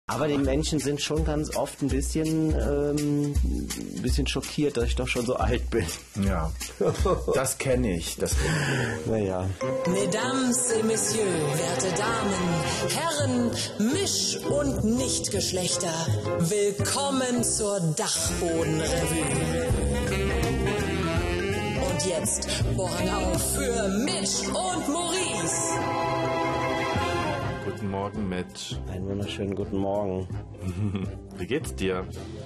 Aber die Menschen sind schon ganz oft ein bisschen schockiert, dass ich doch schon so alt bin. Ja, das kenne ich. Naja. Mesdames et Messieurs, werte Damen, Herren, Misch- und Nichtgeschlechter, willkommen zur Dachbodenrevue. Und jetzt Vorhang auf für Misch und Maurice. Guten Morgen, Mitch. Einen wunderschönen guten Morgen. Wie geht's dir?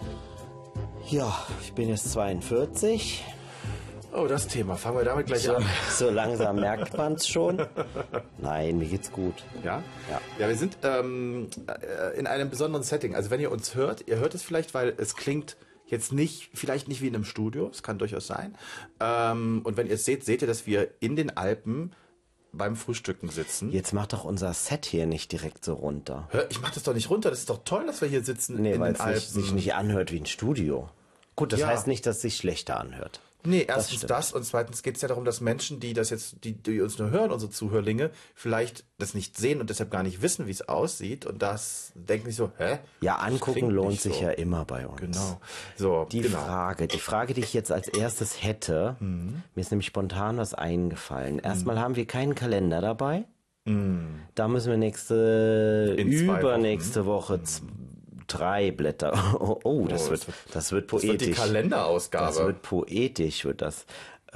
Ja, ich bin jetzt 42. Oh, das Thema. Fangen wir damit gleich an. So langsam merkt man es schon. Nein, mir geht's gut. Ja? Ja. Ja, wir sind in einem besonderen Setting. Also wenn ihr uns hört, ihr hört es vielleicht, weil es klingt jetzt vielleicht nicht wie in einem Studio. Es kann durchaus sein. Und wenn ihr es seht, seht ihr, dass wir in den Alpen beim Frühstücken sitzen. Jetzt macht doch unser Set hier nicht direkt so runter. Hör, ich mach das doch nicht runter. Das ist doch toll, dass wir hier sitzen in weil den Alpen. es sich nicht anhört wie ein Studio. Gut, das heißt nicht, dass es sich schlechter anhört. Nee, erstens das und zweitens geht es ja darum, dass Menschen, die uns nur hören, unsere Zuhörlinge, vielleicht das nicht sehen und deshalb gar nicht wissen, wie es aussieht und das denken sich so, hä? Ja, angucken lohnt sich ja immer bei uns. Genau. So, Die Frage, die ich jetzt als erstes hätte, mir ist nämlich spontan was eingefallen. Erstmal haben wir keinen Kalender dabei. Da müssen wir übernächste Woche 3 Blätter. Oh, das wird poetisch. Das wird die Kalenderausgabe. Das wird poetisch, wird das.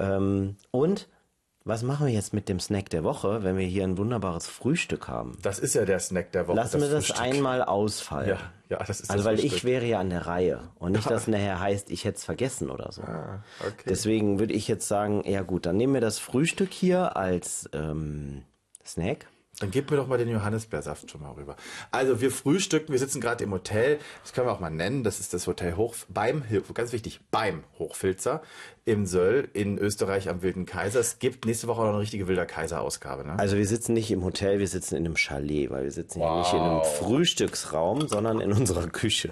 Und was machen wir jetzt mit dem Snack der Woche, wenn wir hier ein wunderbares Frühstück haben? Das ist ja der Snack der Woche. Lassen wir das einmal ausfallen. Ja, das ist also das weil Frühstück. ich wäre ja an der Reihe und nicht, dass nachher heißt, ich hätte es vergessen oder so. Okay. Deswegen würde ich jetzt sagen, ja gut, dann nehmen wir das Frühstück hier als Snack. Dann gib mir doch mal den Johannisbeersaft schon mal rüber. Also wir frühstücken, wir sitzen gerade im Hotel, das können wir auch mal nennen, das ist das Hotel beim Hochfilzer im Söll in Österreich am Wilden Kaiser. Es gibt nächste Woche auch noch eine richtige Wilder Kaiser-Ausgabe. Ne? Also wir sitzen nicht im Hotel, wir sitzen in einem Chalet, weil wir sitzen hier nicht in einem Frühstücksraum, sondern in unserer Küche.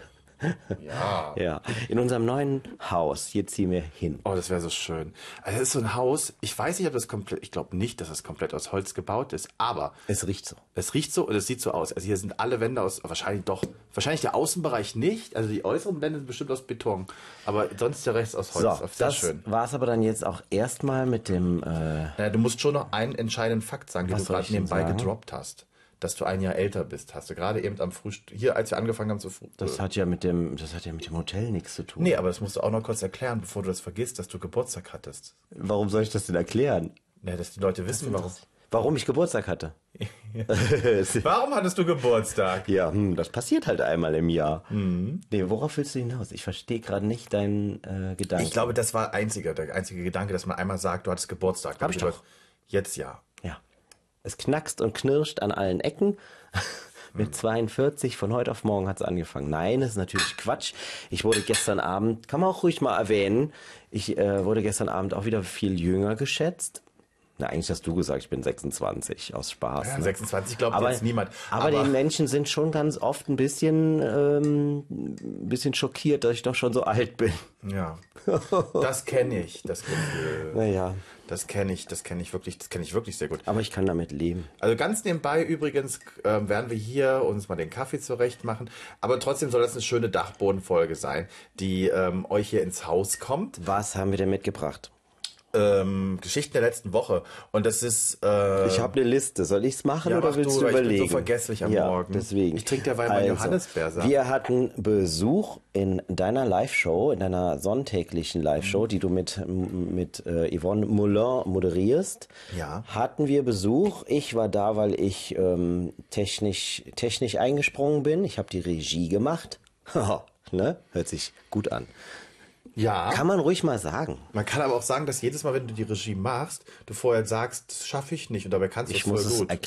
Ja, in unserem neuen Haus. Hier ziehen wir hin. Oh, das wäre so schön. Also das ist so ein Haus, ich weiß nicht, ob das komplett, ich glaube nicht, dass das komplett aus Holz gebaut ist, aber Es riecht so. es riecht so und es sieht so aus. Also hier sind alle Wände wahrscheinlich der Außenbereich nicht, also die äußeren Wände sind bestimmt aus Beton, aber sonst der Rest aus Holz. So, Sehr das schön. war es aber dann jetzt auch erstmal mit dem... Ja, du musst schon noch einen entscheidenden Fakt sagen, den Was du soll gerade ich denn nebenbei sagen? gedroppt hast. Dass du ein Jahr älter bist, hast du gerade eben am Frühstück, hier als wir angefangen haben zu Das hat ja mit dem Hotel nichts zu tun. Nee, aber das musst du auch noch kurz erklären, bevor du das vergisst, dass du Geburtstag hattest. Warum soll ich das denn erklären? Ja, dass die Leute wissen, warum. Warum ich Geburtstag hatte? Warum hattest du Geburtstag? Ja, das passiert halt einmal im Jahr. Nee, worauf willst du hinaus? Ich verstehe gerade nicht deinen Gedanken. Ich glaube, das war der einzige Gedanke, dass man einmal sagt, du hattest Geburtstag. Hab ich doch. Jetzt ja. Ja. Es knackst und knirscht an allen Ecken. Mit 42, von heute auf morgen hat es angefangen. Nein, das ist natürlich Quatsch. Ich wurde gestern Abend, kann man auch ruhig mal erwähnen, ich wurde gestern Abend auch wieder viel jünger geschätzt. Na, eigentlich hast du gesagt, ich bin 26, aus Spaß. Ja, Ne? 26 glaubt jetzt niemand. Aber die Menschen sind schon ganz oft ein bisschen schockiert, dass ich doch schon so alt bin. Ja, das kenne ich, das Gefühl. Naja. Das kenne ich wirklich sehr gut. Aber ich kann damit leben. Also ganz nebenbei übrigens werden wir hier uns mal den Kaffee zurecht machen. Aber trotzdem soll das eine schöne Dachbodenfolge sein, die euch hier ins Haus kommt. Was haben wir denn mitgebracht? Geschichten der letzten Woche. Und das ist... Ich habe eine Liste. Soll ich es machen Ja, oder mach willst du, du weil ich bin überlegen? so vergesslich am Morgen. Deswegen. Ich trinke derweil meinen Johannisbeersaft. Wir hatten Besuch in deiner Live-Show, in deiner sonntäglichen Live-Show, die du mit Yvonne Moulin moderierst. Ja. Hatten wir Besuch. Ich war da, weil ich technisch eingesprungen bin. Ich habe die Regie gemacht. Ne? Hört sich gut an. Ja. Kann man ruhig mal sagen. Man kann aber auch sagen, dass jedes Mal, wenn du die Regie machst, du vorher sagst, das schaffe ich nicht. Und dabei kannst du es voll gut.